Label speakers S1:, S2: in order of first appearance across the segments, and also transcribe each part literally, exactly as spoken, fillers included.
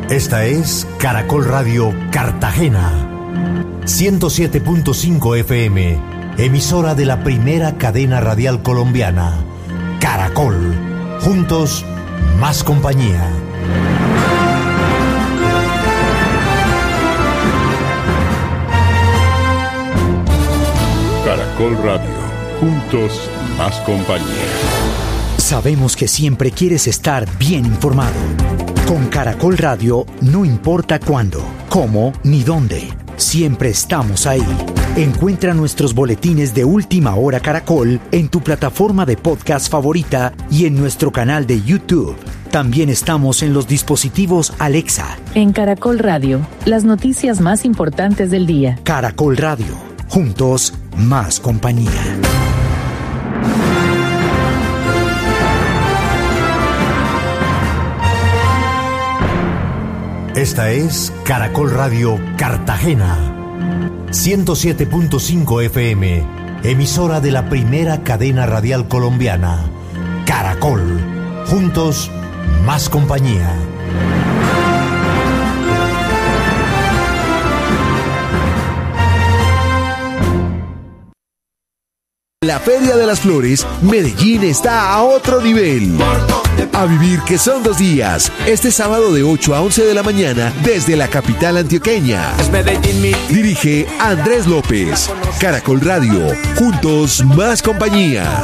S1: Esta es Caracol Radio Cartagena, ciento siete punto cinco F M, emisora de la primera cadena radial colombiana. Caracol, juntos, más compañía.
S2: Caracol Radio, juntos, más compañía.
S3: Sabemos que siempre quieres estar bien informado. Con Caracol Radio, no importa cuándo, cómo ni dónde, siempre estamos ahí. Encuentra nuestros boletines de Última Hora Caracol en tu plataforma de podcast favorita y en nuestro canal de YouTube. También estamos en los dispositivos Alexa.
S4: En Caracol Radio, las noticias más importantes del día.
S3: Caracol Radio, juntos, más compañía.
S1: Esta es Caracol Radio Cartagena, ciento siete punto cinco F M, emisora de la primera cadena radial colombiana. Caracol, juntos, más compañía.
S5: La Feria de las Flores, Medellín está a otro nivel. A vivir que son dos días. Este sábado de ocho a once de la mañana desde la capital antioqueña. Dirige Andrés López. Caracol Radio. Juntos más compañía.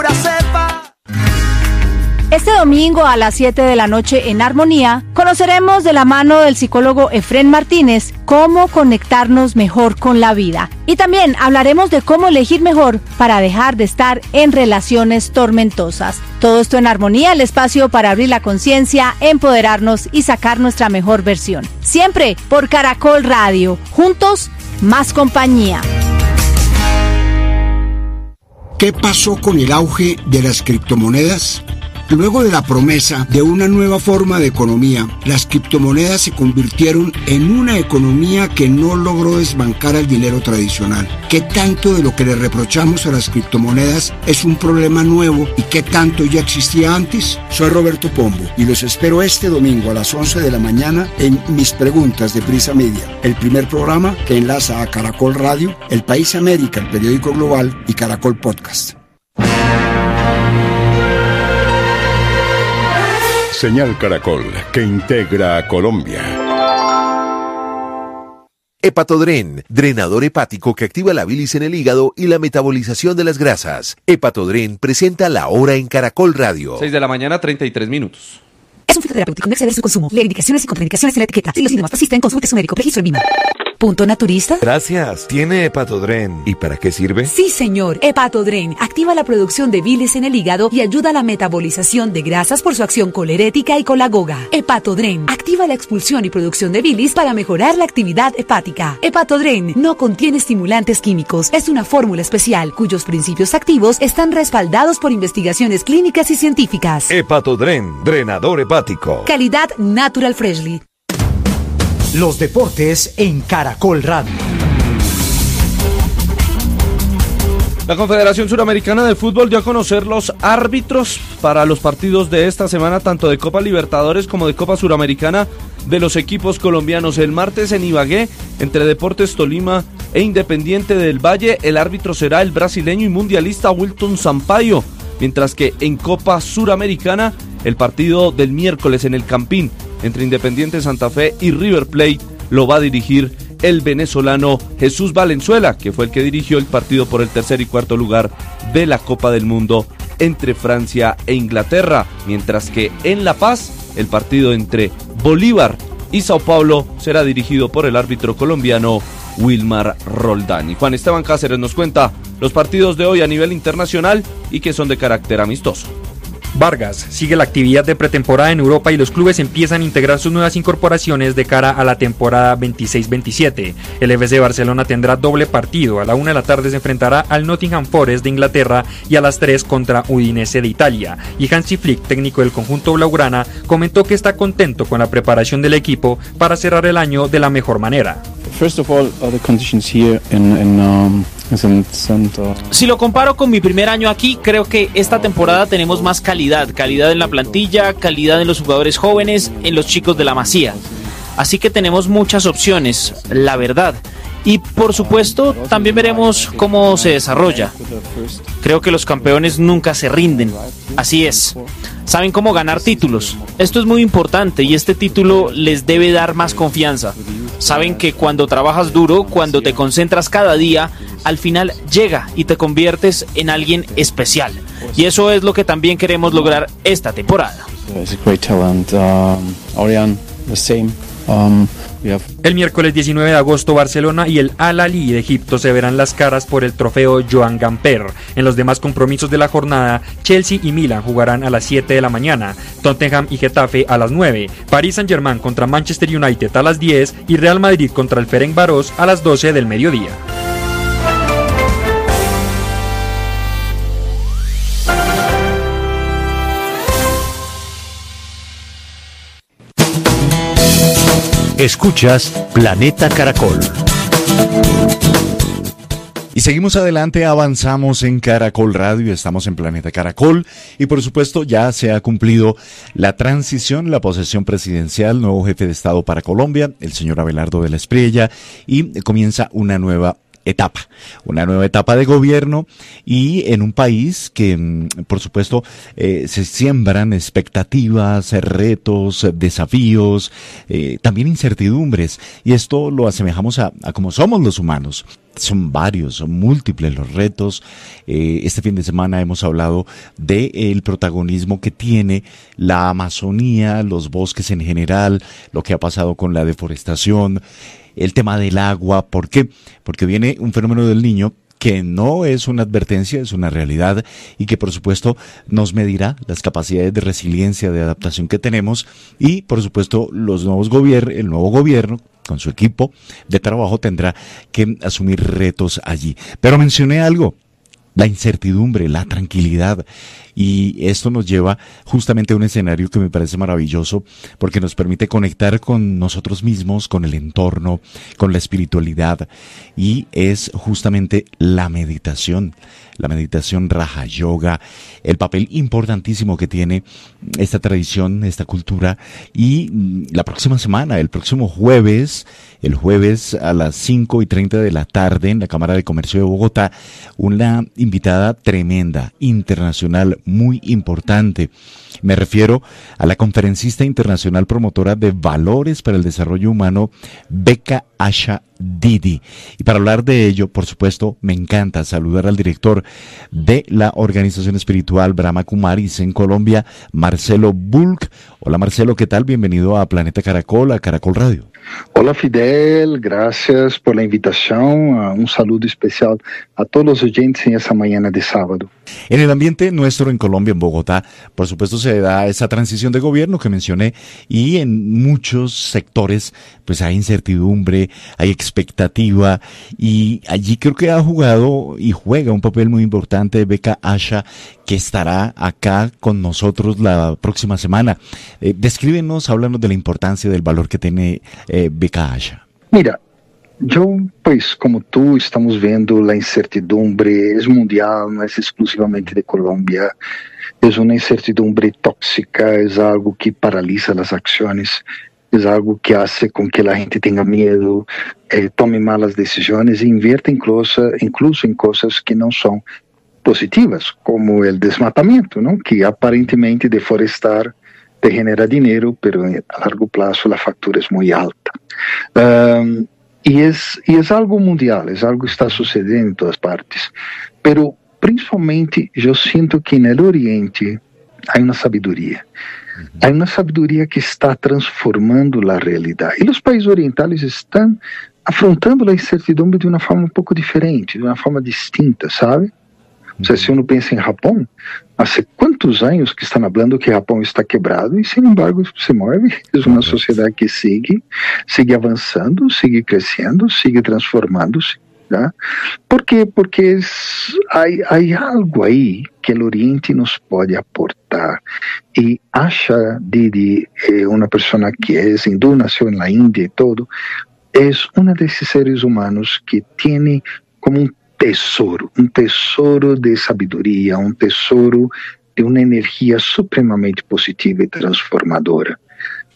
S6: Este domingo a las siete de la noche en Armonía, conoceremos de la mano del psicólogo Efrén Martínez cómo conectarnos mejor con la vida. Y también hablaremos de cómo elegir mejor para dejar de estar en relaciones tormentosas. Todo esto en Armonía, el espacio para abrir la conciencia, empoderarnos y sacar nuestra mejor versión. Siempre por Caracol Radio. Juntos, más compañía.
S7: ¿Qué pasó con el auge de las criptomonedas? Luego de la promesa de una nueva forma de economía, las criptomonedas se convirtieron en una economía que no logró desbancar al dinero tradicional. ¿Qué tanto de lo que le reprochamos a las criptomonedas es un problema nuevo y qué tanto ya existía antes? Soy Roberto Pombo y los espero este domingo a las once de la mañana en Mis Preguntas de Prisa Media, el primer programa que enlaza a Caracol Radio, El País América, el periódico global y Caracol Podcast.
S2: Señal Caracol, que integra a Colombia.
S5: Hepatodren, drenador hepático que activa la bilis en el hígado y la metabolización de las grasas. Hepatodren presenta La Hora en Caracol Radio.
S8: seis de la mañana, treinta y tres minutos.
S9: Es un fitoterapéutico, no exceder su consumo. Lee indicaciones y contraindicaciones en la etiqueta. Si los síntomas persisten, consulte a su médico. Registro en Vima. ¿Punto naturista?
S5: Gracias. ¿Tiene Hepatodren? ¿Y para qué sirve?
S9: Sí, señor. Hepatodren activa la producción de bilis en el hígado y ayuda a la metabolización de grasas por su acción colerética y colagoga. Hepatodren activa la expulsión y producción de bilis para mejorar la actividad hepática. Hepatodren no contiene estimulantes químicos. Es una fórmula especial cuyos principios activos están respaldados por investigaciones clínicas y científicas.
S5: Hepatodren, drenador hepático.
S9: Calidad Natural Freshly.
S3: Los deportes en Caracol Radio.
S8: La Confederación Suramericana de Fútbol dio a conocer los árbitros para los partidos de esta semana, tanto de Copa Libertadores como de Copa Suramericana de los equipos colombianos. El martes en Ibagué, entre Deportes Tolima e Independiente del Valle, el árbitro será el brasileño y mundialista Wilton Sampaio, mientras que en Copa Suramericana, el partido del miércoles en el Campín, entre Independiente Santa Fe y River Plate, lo va a dirigir el venezolano Jesús Valenzuela, que fue el que dirigió el partido por el tercer y cuarto lugar de la Copa del Mundo entre Francia e Inglaterra, mientras que en La Paz, el partido entre Bolívar y Sao Paulo será dirigido por el árbitro colombiano Wilmar Roldán. Y Juan Esteban Cáceres nos cuenta los partidos de hoy a nivel internacional y que son de carácter amistoso.
S10: Vargas, sigue la actividad de pretemporada en Europa y los clubes empiezan a integrar sus nuevas incorporaciones de cara a la temporada veintiséis veintisiete. El F C Barcelona tendrá doble partido. A la una de la tarde se enfrentará al Nottingham Forest de Inglaterra y a las tres contra Udinese de Italia. Y Hansi Flick, técnico del conjunto blaugrana, comentó que está contento con la preparación del equipo para cerrar el año de la mejor manera.
S11: First of all, are the conditions here in, in, um, in center.
S12: Si lo comparo con mi primer año aquí, creo que esta temporada tenemos más calidad, calidad en la plantilla, calidad en los jugadores jóvenes, en los chicos de la Masía. Así que tenemos muchas opciones, la verdad. Y por supuesto, también veremos cómo se desarrolla. Creo que los campeones nunca se rinden. Así es. Saben cómo ganar títulos. Esto es muy importante y este título les debe dar más confianza. Saben que cuando trabajas duro, cuando te concentras cada día, al final llega y te conviertes en alguien especial. Y eso es lo que también queremos lograr esta temporada.
S10: El miércoles diecinueve de agosto, Barcelona y el Al-Ahly de Egipto se verán las caras por el trofeo Joan Gamper. En los demás compromisos de la jornada, Chelsea y Milan jugarán a las siete de la mañana, Tottenham y Getafe a las nueve, Paris Saint-Germain contra Manchester United a las diez y Real Madrid contra el Ferencváros a las doce del mediodía.
S1: Escuchas Planeta Caracol.
S13: Y seguimos adelante, avanzamos en Caracol Radio, estamos en Planeta Caracol y por supuesto ya se ha cumplido la transición, la posesión presidencial, nuevo jefe de Estado para Colombia, el señor Abelardo de la Espriella, y comienza una nueva etapa, una nueva etapa de gobierno y en un país que, por supuesto, eh, se siembran expectativas, retos, desafíos, eh, también incertidumbres, y esto lo asemejamos a, a como somos los humanos. Son varios, son múltiples los retos. Eh, este fin de semana hemos hablado de el protagonismo que tiene la Amazonía, los bosques en general, lo que ha pasado con la deforestación, el tema del agua. ¿Por qué? Porque viene un fenómeno del Niño que no es una advertencia, es una realidad y que por supuesto nos medirá las capacidades de resiliencia, de adaptación que tenemos y por supuesto los nuevos gobiernos, el nuevo gobierno con su equipo de trabajo tendrá que asumir retos allí. Pero mencioné algo, la incertidumbre, la tranquilidad, y esto nos lleva justamente a un escenario que me parece maravilloso porque nos permite conectar con nosotros mismos, con el entorno, con la espiritualidad, y es justamente la meditación. La meditación Raja Yoga, el papel importantísimo que tiene esta tradición, esta cultura. Y la próxima semana, el próximo jueves, el jueves a las cinco y treinta de la tarde en la Cámara de Comercio de Bogotá, una invitada tremenda, internacional, muy importante. Me refiero a la conferencista internacional promotora de valores para el desarrollo humano, Becca Asha Didi. Y para hablar de ello, por supuesto, me encanta saludar al director de la organización espiritual Brahma Kumaris en Colombia, Marcelo Bulc. Hola Marcelo, ¿qué tal? Bienvenido a Planeta Caracol, a Caracol Radio.
S14: Hola Fidel, gracias por la invitación. Un saludo especial a todos los oyentes en esta mañana de sábado.
S13: En el ambiente nuestro en Colombia, en Bogotá, por supuesto se da esa transición de gobierno que mencioné y en muchos sectores pues hay incertidumbre, hay expectativa y allí creo que ha jugado y juega un papel muy importante Becca Asha, que estará acá con nosotros la próxima semana. Eh, descríbenos, háblanos de la importancia del valor que tiene eh, Becca Asha.
S14: Mira, yo, pues, como tú, estamos viendo la incertidumbre, es mundial, no es exclusivamente de Colombia, es una incertidumbre tóxica, es algo que paraliza las acciones, es algo que hace con que la gente tenga miedo, eh, tome malas decisiones e invierta incluso, incluso en cosas que no son positivas, como el desmatamiento, ¿no? Que aparentemente deforestar te genera dinero, pero a largo plazo la factura es muy alta. Um, y, es, y es algo mundial, es algo que está sucediendo en todas partes. Pero principalmente yo siento que en el Oriente hay una sabiduría. Hay una sabiduría que está transformando la realidad. Y los países orientales están afrontando la incertidumbre de una forma un poco diferente, de una forma distinta, ¿sabe? O sea, si uno piensa en Japón, hace cuántos años que están hablando que Japón está quebrado y sin embargo se mueve. Es una sociedad que sigue, sigue avanzando, sigue creciendo, sigue transformándose. ¿Ya? ¿Por qué? Porque es, hay, hay algo ahí que el Oriente nos puede aportar. Y Asha Didi, eh, una persona que es hindú, nació en la India y todo, es uno de esos seres humanos que tiene como un tesoro, un tesoro de sabiduría, un tesoro de una energía supremamente positiva y transformadora.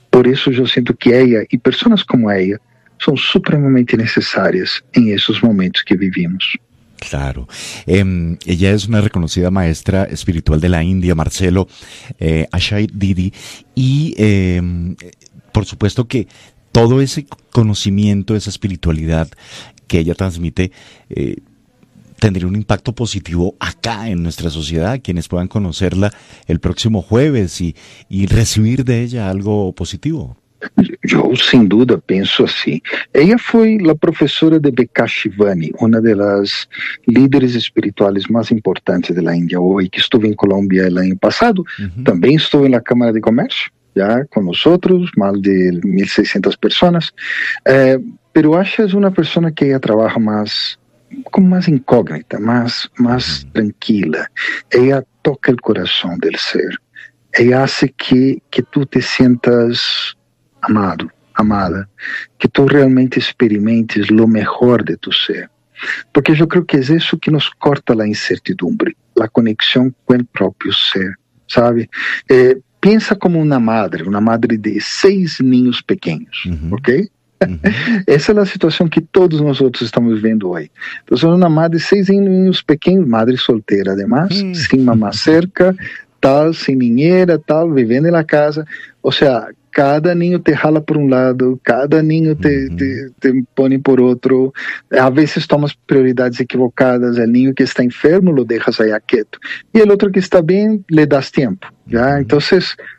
S14: Por eso yo siento que ella y personas como ella son supremamente necesarias en esos momentos que vivimos.
S13: Claro. Eh, ella es una reconocida maestra espiritual de la India, Marcelo, eh, Asha Didi, y eh, por supuesto que todo ese conocimiento, esa espiritualidad que ella transmite, eh, tendría un impacto positivo acá en nuestra sociedad, quienes puedan conocerla el próximo jueves y, y recibir de ella algo positivo.
S14: Eu, sem dúvida, penso assim. Ela foi a professora de B K Shivani, uma das líderes espirituais mais importantes da Índia hoje, que estuve em Colômbia o ano passado. Uhum. Também estou na Câmara de Comércio, já com nós outros, mais de mil e seiscentas pessoas. Eh, pero Asha é uma pessoa que ela trabalha mais, como mais incógnita, mais, mais uhum. tranquila. Ela toca o coração do ser. Ela hace que, que tu te sientas amado, amada, que tu realmente experimentes lo mejor de tu ser. Porque eu creio que é isso que nos corta a incertidumbre, a conexão com o próprio ser, sabe? Eh, pensa como uma madre, uma madre de seis ninhos pequenos, uhum. ok? Uhum. Essa é a situação que todos nós outros estamos vendo hoje. Então, uma madre de seis ninhos pequenos, madre solteira, además, uhum. sem mamá cerca, tal, sem ninheira, tal, vivendo na casa, ou seja, cada niño te jala por um lado, cada niño te, uhum. te, te põe por outro, a vezes tomas prioridades equivocadas, o niño que está enfermo lo dejas allá quieto, e o outro que está bem, le das tempo, já? Uhum. Então,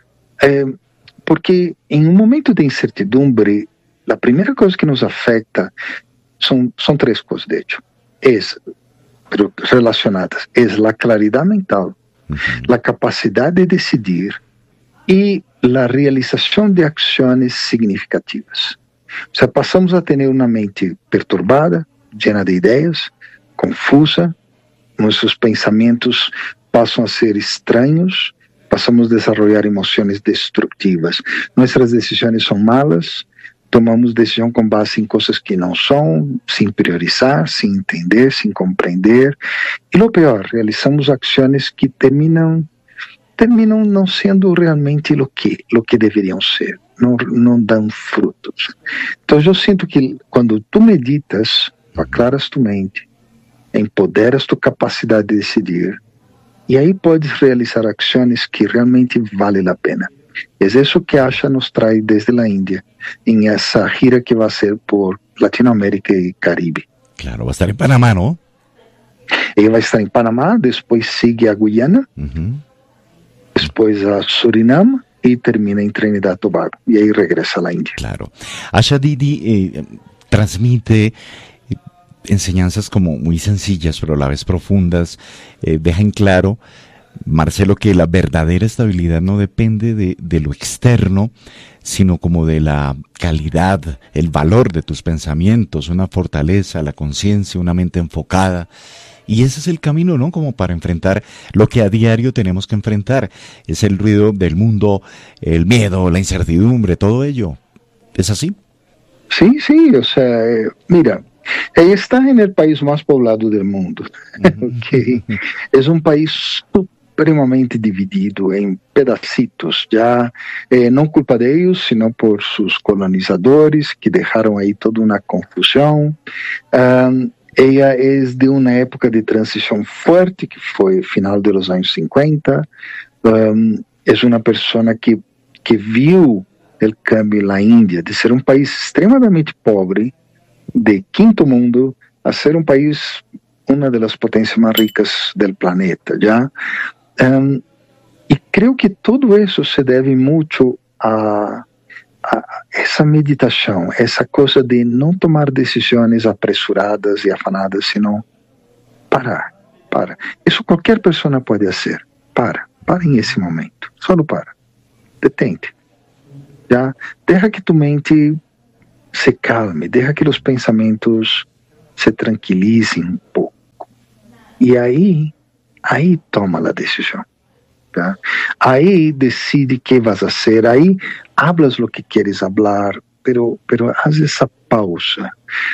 S14: eh, porque em um momento de incertidumbre, a primeira coisa que nos afeta são, são três coisas, de hecho, é, relacionadas, é a claridade mental, uhum. a capacidade de decidir, e a realização de ações significativas. O sea, passamos a ter uma mente perturbada, llena de ideias, confusa, nossos pensamentos passam a ser estranhos, passamos a desenvolver emoções destrutivas. Nossas decisões são malas, tomamos decisão com base em coisas que não são, sem priorizar, sem entender, sem compreender. E o pior, realizamos ações que terminam terminam não sendo realmente o que, o que deveriam ser, não, não dão frutos. Então eu sinto que quando tu meditas, tu aclaras tu mente, empoderas tu capacidade de decidir, e aí podes realizar ações que realmente valem a pena. É isso que a Asha nos traz desde a Índia, em essa gira que vai ser por Latinoamérica e Caribe.
S13: Claro, vai estar em Panamá, não?
S14: Ela vai estar em Panamá, depois sigue a Guiana, uhum. depois a Surinam e termina em Trinidad e Tobago, e aí regresa a la India.
S13: Claro. Asha Didi eh, transmite enseñanzas como muy sencillas, pero a la vez profundas, eh, deja en claro, Marcelo, que la verdadera estabilidad no depende de, de lo externo, sino como de la calidad, el valor de tus pensamientos, una fortaleza, la conciencia, una mente enfocada. Y ese es el camino, ¿no? Como para enfrentar lo que a diario tenemos que enfrentar. Es el ruido del mundo, el miedo, la incertidumbre, todo ello. ¿Es así?
S14: Sí, sí, o sea, eh, mira, ella está en el país más poblado del mundo. Uh-huh. Okay. Es un país supremamente dividido en pedacitos, ya eh, no culpa de ellos, sino por sus colonizadores que dejaron ahí toda una confusión. Um, Ella es de una época de transición fuerte, que fue final de los años cincuenta. Um, es una persona que, que vio el cambio en la India, de ser un país extremadamente pobre, de quinto mundo, a ser un país, una de las potencias más ricas del planeta, ¿ya? Um, y creo que todo eso se debe mucho a... essa meditação, essa coisa de não tomar decisões apresuradas e afanadas, senão parar, para. Isso qualquer pessoa pode fazer. Para, para em esse momento, só para. Detente. Já, deixa que tu mente se calme, deixa que os pensamentos se tranquilizem um pouco. E aí, aí toma a decisão. Tá? Aí decide que vas a hacer, aí hablas lo que quieres hablar, pero, pero haz essa pausa.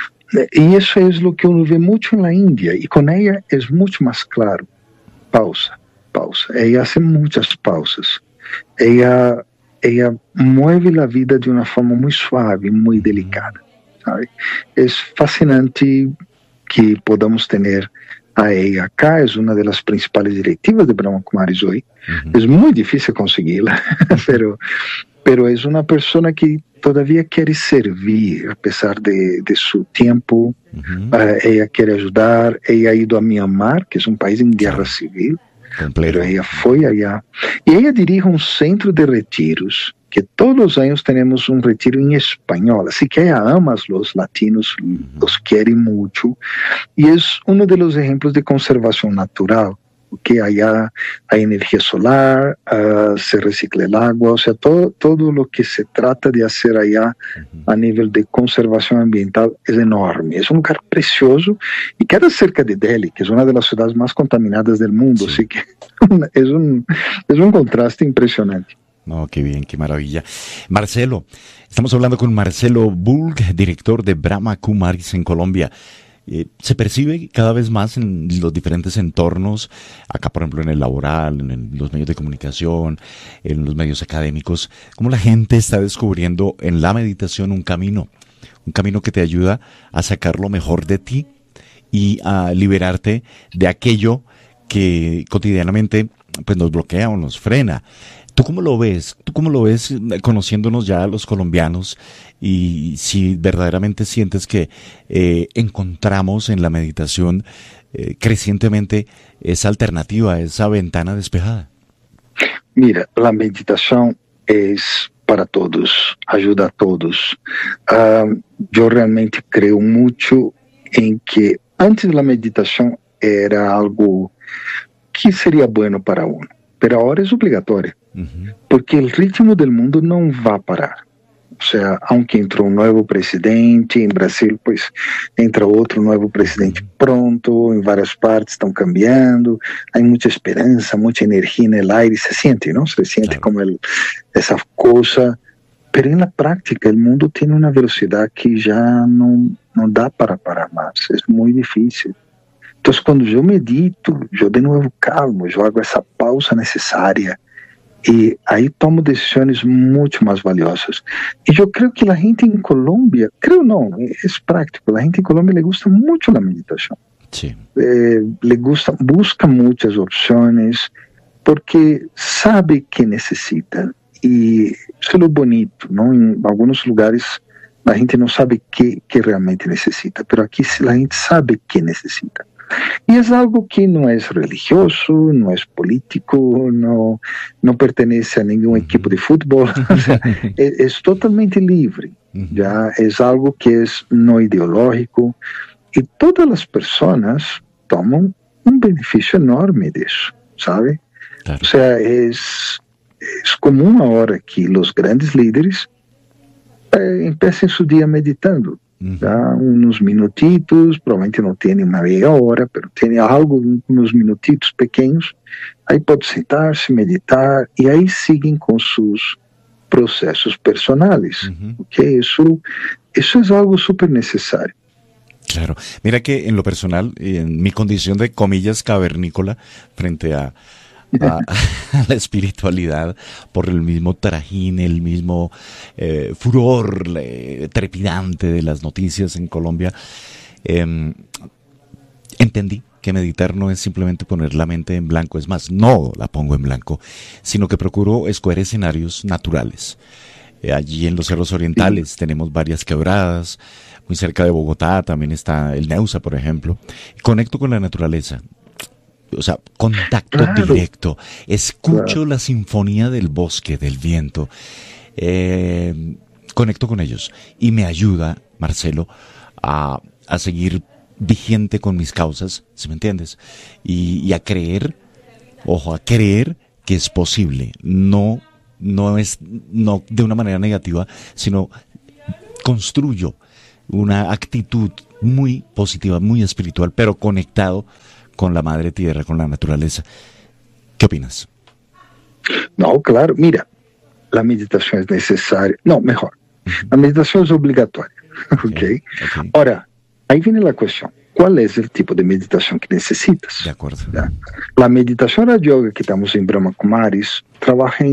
S14: E isso é o que uno vê muito na Índia, e com ela é muito mais claro. Pausa, pausa. Ela hace muitas pausas. Ela, ella mueve la vida de una forma muy suave, muy delicada, ¿sabe? Es fascinante que podamos tener a ella acá, es una de las principales directivas de Brahma Kumaris hoy. Uh-huh. Es muy difícil conseguirla, pero, pero es una persona que todavía quiere servir a pesar de, de su tiempo. Uh-huh. Uh, ella quiere ayudar, ella ha ido a Myanmar, que es un país en guerra civil, completo. Pero ella fue allá. Y ella dirige un centro de retiros, que todos los años tenemos un retiro en español, así que ella ama a los latinos, los quiere mucho, y es uno de los ejemplos de conservación natural, porque allá hay energía solar, uh, se recicla el agua, o sea, todo, todo lo que se trata de hacer allá a nivel de conservación ambiental es enorme, es un lugar precioso, y queda cerca de Delhi, que es una de las ciudades más contaminadas del mundo, sí. Así que es un, es un contraste impresionante.
S13: No, qué bien, qué maravilla. Marcelo, estamos hablando con Marcelo Bulg, director de Brahma Kumaris en Colombia. Eh, se percibe cada vez más en los diferentes entornos, acá por ejemplo en el laboral, en el, los medios de comunicación, en los medios académicos, cómo la gente está descubriendo en la meditación un camino, un camino que te ayuda a sacar lo mejor de ti y a liberarte de aquello que cotidianamente pues nos bloquea o nos frena. ¿Tú cómo lo ves? ¿Tú cómo lo ves conociéndonos ya a los colombianos? Y si verdaderamente sientes que eh, encontramos en la meditación eh, crecientemente esa alternativa, esa ventana despejada.
S14: Mira, la meditación es para todos, ayuda a todos. Uh, yo realmente creo mucho en que antes la meditación era algo que sería bueno para uno, pero ahora es obligatorio. Uh-huh. Porque el ritmo del mundo no va a parar. O sea, aunque entró un nuevo presidente, en Brasil pues entra otro nuevo presidente pronto, en varias partes están cambiando, hay mucha esperanza, mucha energía en el aire, se siente, ¿no? Se siente claro. Como el, esa cosa, pero en la práctica el mundo tiene una velocidad que ya no, no da para parar más, es muy difícil. Entonces cuando yo medito, yo de nuevo calmo, yo hago esa pausa necesaria, y ahí tomo decisiones mucho más valiosas. Y yo creo que la gente en Colombia, creo no, es práctico, la gente en Colombia le gusta mucho la meditación.
S13: Sí.
S14: Eh, le gusta, busca muchas opciones, porque sabe que necesita. Y eso es lo bonito, ¿no? En algunos lugares la gente no sabe qué, qué realmente necesita, pero aquí la gente sabe qué necesita. Y es algo que no es religioso, no es político, no, no pertenece a ningún equipo de fútbol, o sea, es, es totalmente libre, ya es algo que es no ideológico, y todas las personas toman un beneficio enorme de eso, ¿sabe? Claro. O sea, es, es común ahora que los grandes líderes eh, empiecen su día meditando. ¿Ya? Unos minutitos, probablemente no tiene una media hora, pero tiene algo, unos minutitos pequeños, ahí puede sentarse, meditar, y ahí siguen con sus procesos personales. Uh-huh. ¿Okay? Eso, eso es algo súper necesario.
S13: Claro, mira que en lo personal, en mi condición de comillas cavernícola, frente a A, a la espiritualidad, por el mismo trajín, el mismo eh, furor eh, trepidante de las noticias en Colombia, eh, entendí que meditar no es simplemente poner la mente en blanco, es más, no la pongo en blanco, sino que procuro escoger escenarios naturales. Eh, allí en los cerros orientales sí. Tenemos varias quebradas, muy cerca de Bogotá también está el Neusa, por ejemplo. Conecto con la naturaleza. O sea, contacto claro. directo. Escucho claro. La sinfonía del bosque, del viento. Eh, conecto con ellos. Y me ayuda, Marcelo, a, a seguir vigente con mis causas, ¿sí me entiendes? Y, y a creer, ojo, a creer que es posible. No, no es no de una manera negativa, sino construyo una actitud muy positiva, muy espiritual, pero conectado con la madre tierra, con la naturaleza. ¿Qué opinas?
S14: No, claro, mira, la meditación es necesaria, no, mejor, uh-huh. La meditación es obligatoria, okay. Okay, ¿ok? Ahora, ahí viene la cuestión, ¿cuál es el tipo de meditación que necesitas?
S13: De acuerdo.
S14: ¿Ya? La meditación Raja Yoga que estamos en Brahma Kumaris trabaja en,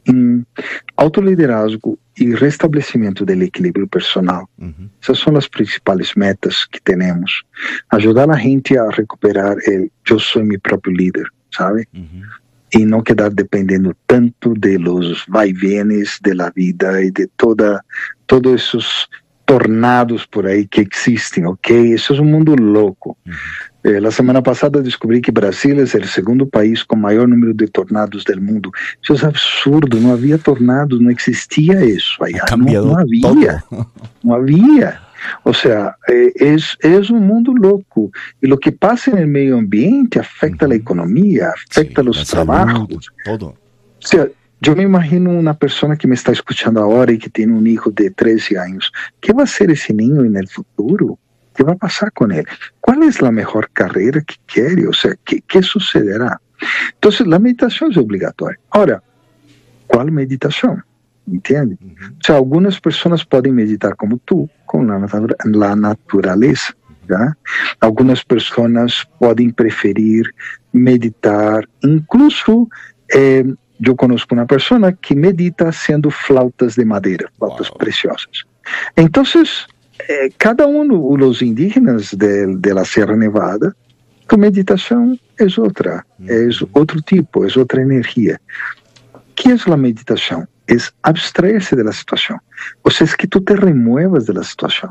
S14: em autoliderazgo e restabelecimento do equilíbrio personal. Uhum. Essas são as principais metas que temos. Ajudar a gente a recuperar o eu sou meu próprio líder, sabe? Uhum. E não quedar dependendo tanto de los vaivenes de la vida e de toda, todos esses tornados por aí que existem, ok? Isso é um mundo louco. Uhum. Eh, la semana passada descobri que Brasil é o segundo país com maior número de tornados do mundo. Isso é absurdo, não havia tornados, não existia isso. Allá. Não, não havia, não havia. Ou seja, é, é, é um mundo louco. E o que passa no meio ambiente afeta uhum. a economia, afeta sí, os trabalhos. Todo. Ou seja, eu me imagino uma pessoa que me está escutando agora e que tem um filho de treze anos. Que vai ser esse ninho no futuro? ¿Qué va a pasar con él? ¿Cuál es la mejor carrera que quiere? O sea, ¿qué, qué sucederá? Entonces, la meditación es obligatoria. Ahora, ¿cuál meditación? ¿Entiende? Uh-huh. O sea, algunas personas pueden meditar como tú, con la, natura- la naturaleza. ¿ya? Algunas personas pueden preferir meditar, incluso... Eh, yo conozco una persona que medita haciendo flautas de madera, flautas wow. preciosas. Entonces... Eh, cada uno, los indígenas de, de la Sierra Nevada, tu meditación es otra, mm. es otro tipo, es otra energía. ¿Qué es la meditación? Es abstraerse de la situación. O sea, es que tú te remuevas de la situación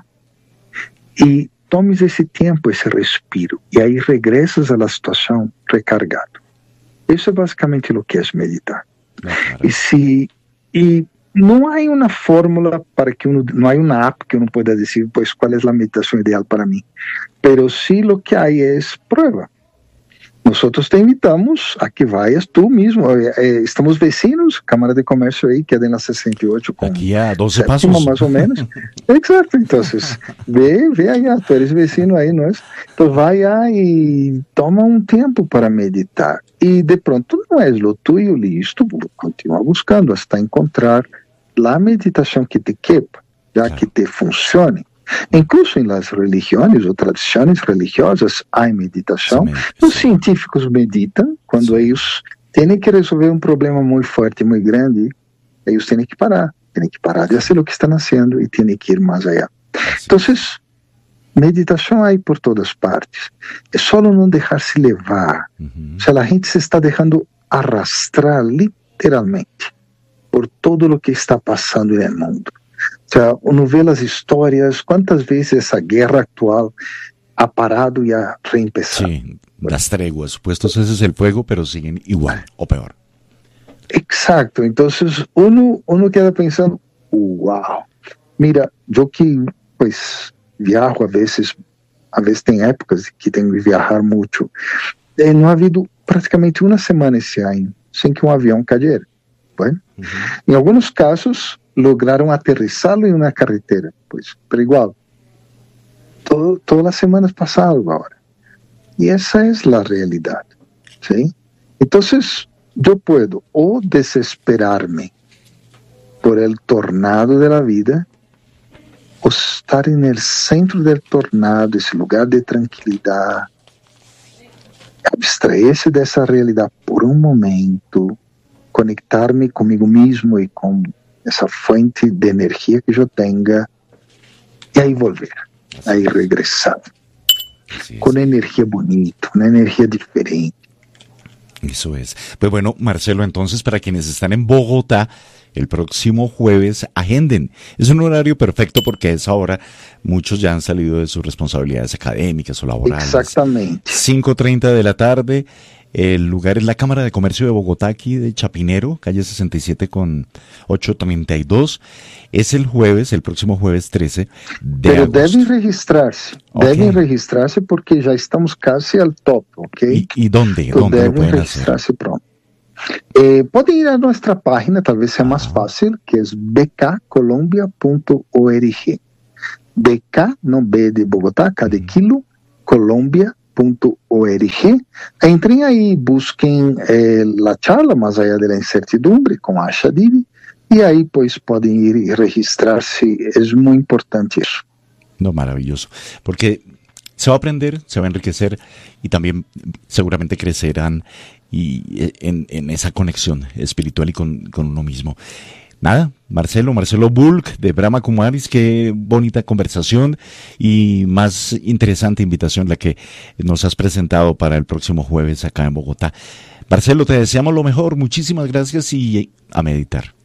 S14: y tomes ese tiempo, ese respiro, y ahí regresas a la situación recargado. Eso es básicamente lo que es meditar. No, claro. Y si... Y, não há uma fórmula para que uno, não há uma app que uno pueda decir, pues, qual é a meditação ideal para mim. Pero sí lo que hay es prueba. Nosotros te invitamos a que vayas tú mismo. Eh, estamos vecinos, Cámara de Comercio ahí, queda en la sesenta y ocho. Con
S13: aquí a doce pasos.
S14: Más o menos. Exacto, entonces, ve, ve allá, tú eres vecino ahí, ¿no es? Entonces vaya y toma un tiempo para meditar. Y de pronto no es lo tuyo, listo, continúa buscando hasta encontrar la meditación que te quepa, ya claro. que te funcione. Incluso en las religiones o tradiciones religiosas hay meditación. Sí, Los sí. científicos meditan cuando sí. ellos tienen que resolver un problema muy fuerte, muy grande. Ellos tienen que parar, tienen que parar de hacer lo que están haciendo y tienen que ir más allá. Sí. Entonces, meditación hay por todas partes. Es solo no dejarse llevar. Uh-huh. O sea, la gente se está dejando arrastrar literalmente por todo lo que está pasando en el mundo. O sea, uno ve las historias, cuántas veces esa guerra actual ha parado y ha reempezado.
S13: Sí, las treguas, supuesto ese es el fuego, pero siguen igual o peor.
S14: Exacto, entonces uno, uno queda pensando, wow, mira, yo que pues viajo a veces, a veces tem épocas que tengo que viajar mucho, eh, no ha habido prácticamente una semana ese año sin que un avión cayera. Bueno, uh-huh. en algunos casos lograron aterrizarlo en una carretera, pues, pero igual, todo, todas las semanas pasado ahora. Y esa es la realidad, ¿sí? Entonces, yo puedo o desesperarme por el tornado de la vida, o estar en el centro del tornado, ese lugar de tranquilidad, abstraerse de esa realidad por un momento, conectarme conmigo mismo y con essa fuente de energia que eu tenha, e aí volver, aí regressar, com uma energia bonita, uma energia diferente.
S13: Eso es. Pues bueno, Marcelo, entonces para quienes están en Bogotá, el próximo jueves, agenden. Es un horario perfecto porque a esa hora muchos ya han salido de sus responsabilidades académicas o laborales.
S14: Exactamente.
S13: cinco treinta de la tarde. El lugar es la Cámara de Comercio de Bogotá, aquí de Chapinero, calle sesenta y siete con ochocientos treinta y dos. Es el jueves, el próximo jueves trece de
S14: Pero
S13: agosto.
S14: deben registrarse, okay. deben registrarse porque ya estamos casi al top, ¿ok?
S13: ¿Y, y dónde?
S14: Entonces
S13: ¿Dónde
S14: deben
S13: lo pueden
S14: registrarse
S13: hacer?
S14: pronto. Eh, pueden ir a nuestra página, tal vez sea ah. más fácil, que es b k colombia punto org. B K, no B de Bogotá, K de kilo, Colombia punto org. Entrem aí, busquem eh, a charla mais allá de la incertidumbre com Asha Divi, e aí pues podem ir e registrar-se. É muito importante isso.
S13: No, maravilloso, porque se va a aprender, se va a enriquecer y también seguramente crecerán y en, en esa conexión espiritual y con, con uno mismo. Nada, Marcelo, Marcelo Bulc de Brahma Kumaris, qué bonita conversación y más interesante invitación la que nos has presentado para el próximo jueves acá en Bogotá. Marcelo, te deseamos lo mejor, muchísimas gracias y a meditar.